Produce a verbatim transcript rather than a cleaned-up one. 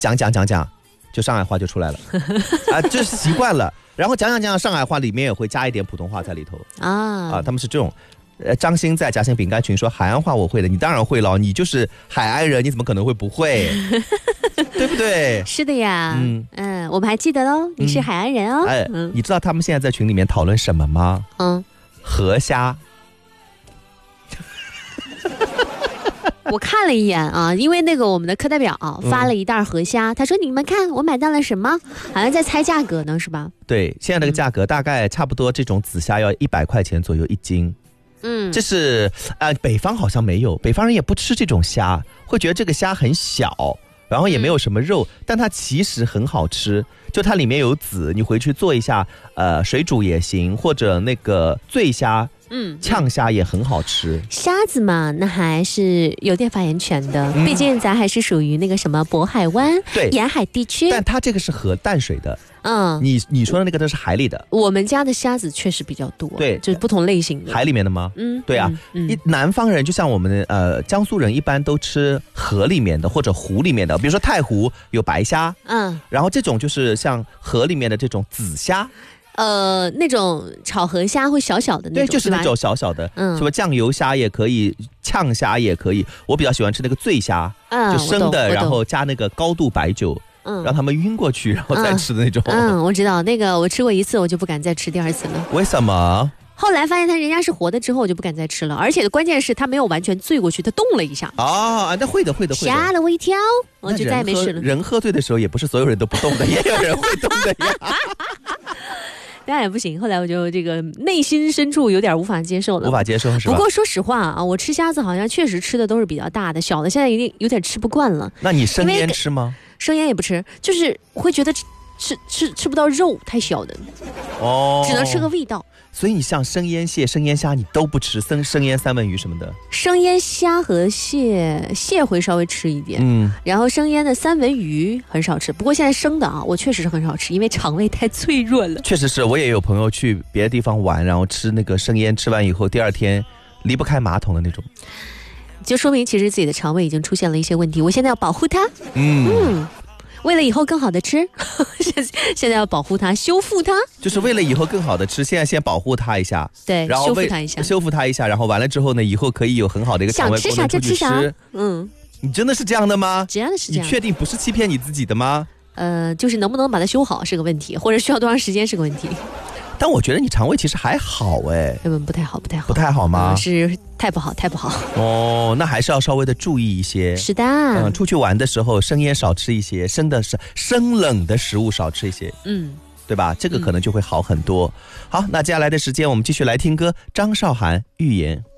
讲讲讲讲，就上海话就出来了啊，这是习惯了。然后讲讲讲上海话里面也会加一点普通话在里头啊啊，他们是这种。呃，张鑫在夹心饼干群说海岸话我会的，你当然会了，你就是海岸人，你怎么可能会不会？对不对？ 是的呀，嗯嗯，我们还记得喽，你是海岸人哦。哎、 嗯，你知道他们现在在群里面讨论什么吗？嗯，河虾。 我看了一眼啊，因为那个我们的课代表、啊、发了一袋河虾、嗯、他说你们看我买到了什么，好像在猜价格呢是吧？ 对，现在那个价格大概差不多，这种紫虾要一百块钱左右一斤。嗯，这是呃北方好像没有，北方人也不吃这种虾，会觉得这个虾很小，然后也没有什么肉、嗯、但它其实很好吃，就它里面有籽，你回去做一下呃水煮也行，或者那个醉虾嗯，呛虾也很好吃。 虾子嘛，那还是有点发言权的、嗯、毕竟咱还是属于那个什么渤海湾对沿海地区， 但它这个是河淡水的。嗯，你你说的那个都是海里的。 我们家的虾子确实比较多，对，就是不同类型的。 海里面的吗？嗯，对啊。嗯嗯、南方人就像我们呃江苏人一般都吃河里面的或者湖里面的，比如说太湖有白虾，嗯，然后这种就是像河里面的这种紫虾。 呃，那种炒河虾会小小的那种， 对，就是那种小小的，嗯，什么酱油虾也可以，呛虾也可以。我比较喜欢吃那个醉虾，嗯，就生的，然后加那个高度白酒，嗯，让他们晕过去，然后再吃的那种。 嗯，嗯我知道那个，我吃过一次，我就不敢再吃第二次了。 为什么？ 后来发现它人家是活的之后，我就不敢再吃了。而且关键是它没有完全醉过去，它动了一下。 啊，那会的，会的，会的。 吓了我一跳，我就再也没吃了。 人喝醉的时候，也不是所有人都不动的，也有人会动的呀。 当然也不行，后来我就这个内心深处有点无法接受了， 无法接受是吧？ 不过说实话啊，我吃虾子好像确实吃的都是比较大的，小的现在有点有点吃不惯了。 那你生腌吃吗？ 生腌也不吃，就是会觉得吃吃吃吃不到肉，太小的，哦，只能吃个味道。 所以你像生腌蟹、生腌虾你都不吃，生生腌三文鱼什么的。 生腌虾和蟹，蟹会稍微吃一点，嗯，然后生腌的三文鱼很少吃。不过现在生的啊，我确实是很少吃，因为肠胃太脆弱了。 确实是，我也有朋友去别的地方玩，然后吃那个生腌，吃完以后第二天离不开马桶的那种， 就说明其实自己的肠胃已经出现了一些问题。我现在要保护它，嗯。嗯为了以后更好的吃，现在要保护它，修复它， 就是为了以后更好的吃。现在先保护它一下， 对， 然后修复它一下， 修复它一下，然后完了之后呢，以后可以有很好的一个肠胃功能出去吃。想吃啥就吃啥，嗯，你真的是这样的吗？ 真的是这样。 你确定不是欺骗你自己的吗？ 呃，就是能不能把它修好是个问题，或者需要多长时间是个问题。 但我觉得你肠胃其实还好哎， 嗯，不太好，不太好， 不太好吗？ 嗯、是太不好，太不好。 哦，那还是要稍微的注意一些。 是的，嗯， 出去玩的时候生腌少吃一些，生的是生冷的食物少吃一些，嗯，对吧？这个可能就会好很多。嗯、好，那接下来的时间我们继续来听歌，张韶涵《预言》。